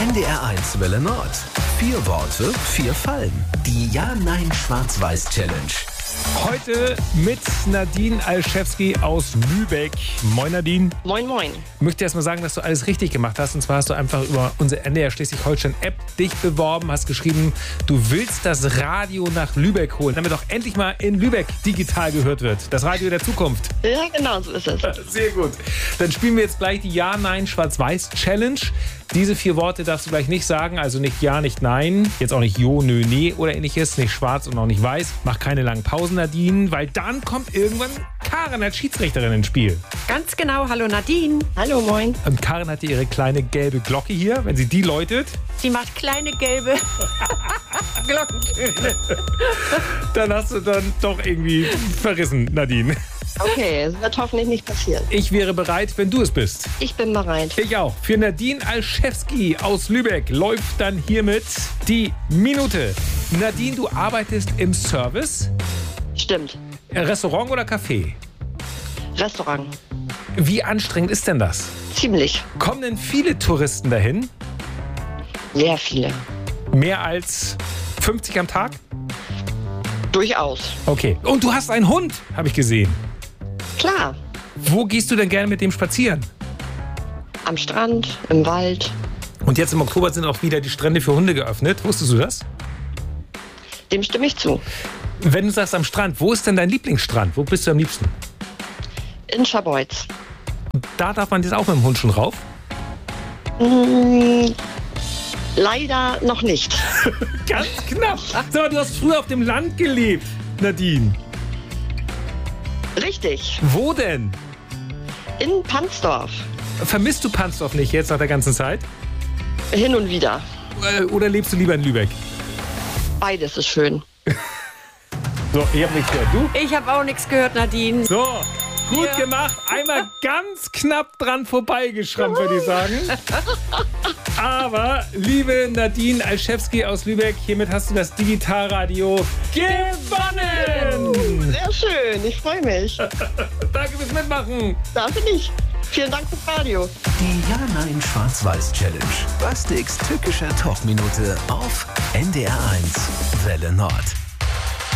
NDR1 Welle Nord. 4 Worte, 4 Fallen. Die Ja-Nein-Schwarz-Weiß-Challenge. Heute mit Nadine Alschewski aus Lübeck. Moin Nadine. Moin, moin. Ich möchte erst mal sagen, dass du alles richtig gemacht hast. Und zwar hast du einfach über unsere NDR Schleswig-Holstein-App dich beworben, hast geschrieben, du willst das Radio nach Lübeck holen, damit auch endlich mal in Lübeck digital gehört wird. Das Radio der Zukunft. Ja, genau, so ist es. Sehr gut. Dann spielen wir jetzt gleich die Ja-Nein-Schwarz-Weiß-Challenge. Diese 4 Worte darfst du gleich nicht sagen, also nicht Ja, nicht Nein, jetzt auch nicht Jo, Nö, Nee oder ähnliches, nicht schwarz und auch nicht weiß. Mach keine langen Pausen, Nadine, weil dann kommt irgendwann Karin als Schiedsrichterin ins Spiel. Ganz genau, hallo Nadine. Hallo, moin. Und Karin hat ihre kleine gelbe Glocke hier, wenn sie die läutet, Sie macht kleine gelbe Glockentöne. dann hast du dann doch irgendwie verrissen, Nadine. Okay, es wird hoffentlich nicht passieren. Ich wäre bereit, wenn du es bist. Ich bin bereit. Ich auch. Für Nadine Alschewski aus Lübeck läuft dann hiermit die Minute. Nadine, du arbeitest im Service, Stimmt. Restaurant oder Café? Restaurant. Wie anstrengend ist denn das? Ziemlich. Kommen denn viele Touristen dahin? Sehr viele. Mehr als 50 am Tag? Durchaus. Okay. Und du hast einen Hund, habe ich gesehen. Klar. Wo gehst du denn gerne mit dem spazieren? Am Strand, im Wald. Und jetzt im Oktober sind auch wieder die Strände für Hunde geöffnet. Wusstest du das? Dem stimme ich zu. Wenn du sagst am Strand, wo ist denn dein Lieblingsstrand? Wo bist du am liebsten? In Scharbeutz. Da darf man jetzt auch mit dem Hund schon rauf? Leider noch nicht. Ganz knapp. Sag mal, du hast früher auf dem Land gelebt, Nadine. Richtig. Wo denn? In Pansdorf. Vermisst du Pansdorf nicht jetzt nach der ganzen Zeit? Hin und wieder. Oder lebst du lieber in Lübeck? Beides ist schön. So, ich habe nichts gehört. Du? Ich habe auch nichts gehört, Nadine. So, gut Ja. gemacht. Einmal ganz knapp dran vorbeigeschrammt, würde ich sagen. Aber, liebe Nadine Alschewski aus Lübeck, hiermit hast du das Digitalradio gewonnen. Sehr schön, ich freue mich. Danke fürs Mitmachen. Dafür nicht. Vielen Dank fürs Radio. Die Ja-Nein-Schwarz-Weiß-Challenge. Bastiks tückischer Talkminute auf NDR1 Welle Nord.